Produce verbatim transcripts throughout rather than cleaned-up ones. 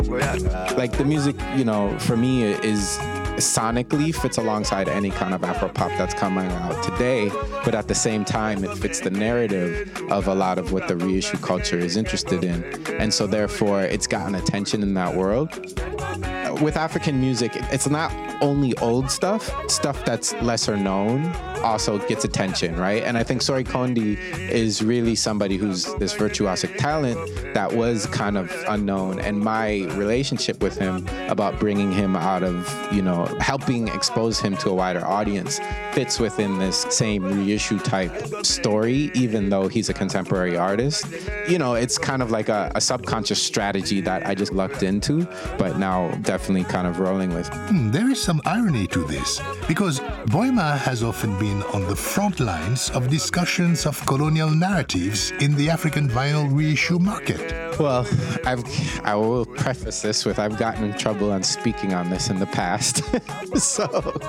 Like the music, you know, for me is sonically fits alongside any kind of Afro-pop that's coming out today, but at the same time, it fits the narrative of a lot of what the reissue culture is interested in. And so therefore, it's gotten attention in that world. With African music, it's not only old stuff, stuff that's lesser known also gets attention, right? And I think Sori Kondi is really somebody who's this virtuosic talent that was kind of unknown. And my relationship with him about bringing him out of, you know, helping expose him to a wider audience fits within this same reissue type story, even though he's a contemporary artist. You know, it's kind of like a, a subconscious strategy that I just lucked into, but now definitely kind of rolling with. Hmm, there is some irony to this, because Boima has often been on the front lines of discussions of colonial narratives in the African vinyl reissue market. Well, I've, I will preface this with I've gotten in trouble on speaking on this in the past. So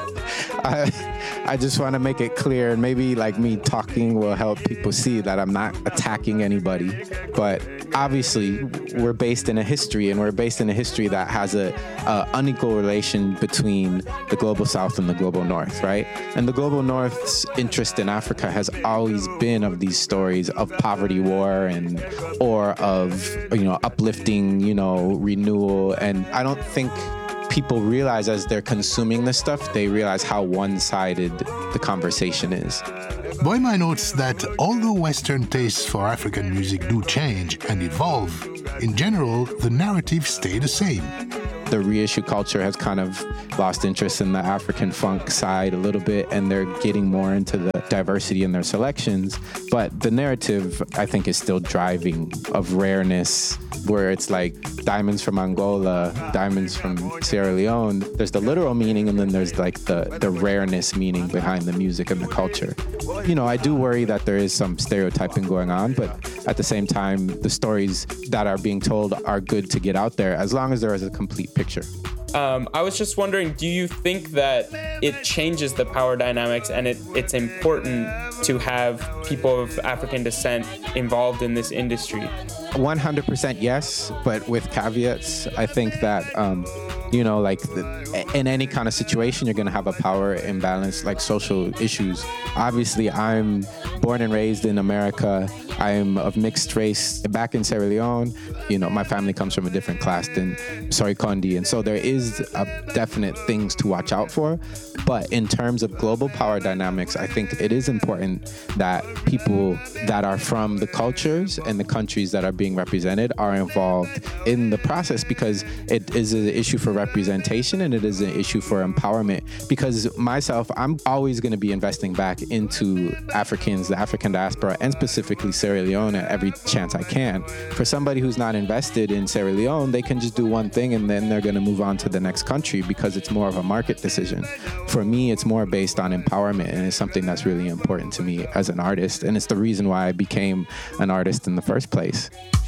I, I just want to make it clear, and maybe like me talking will help people see that I'm not attacking anybody. But obviously, we're based in a history, and we're based in a history that has a, a unequal relation between the global South and the global North, right? And the global North's interest in Africa has always been of these stories of poverty war and or of, you know, uplifting, you know, renewal. And I don't think people realize as they're consuming this stuff, they realize how one-sided the conversation is. Boima notes that although Western tastes for African music do change and evolve, in general, the narratives stay the same. The reissue culture has kind of lost interest in the African funk side a little bit, and they're getting more into the diversity in their selections. But the narrative, I think, is still driving of rareness, where it's like diamonds from Angola, diamonds from Sierra Leone. There's the literal meaning, and then there's like the, the rareness meaning behind the music and the culture. You know, I do worry that there is some stereotyping going on, but at the same time, the stories that are being told are good to get out there as long as there is a complete picture. Um, I was just wondering, do you think that it changes the power dynamics and it, it's important to have people of African descent involved in this industry? one hundred percent yes, but with caveats. I think that, um, you know, like the, in any kind of situation, you're going to have a power imbalance, like social issues. Obviously, I'm born and raised in America. I'm of mixed race back in Sierra Leone. You know, my family comes from a different class than Sori Kondi. And so there is a definite things to watch out for. But in terms of global power dynamics, I think it is important that people that are from the cultures and the countries that are being represented are involved in the process, because it is an issue for representation and it is an issue for empowerment. Because myself, I'm always going to be investing back into Africans, the African diaspora, and specifically Sierra Leone at every chance I can. For somebody who's not invested in Sierra Leone, they can just do one thing and then they're going to move on to the next country because it's more of a market decision. For me, it's more based on empowerment, and it's something that's really important to me as an artist, and it's the reason why I became an artist in the first place.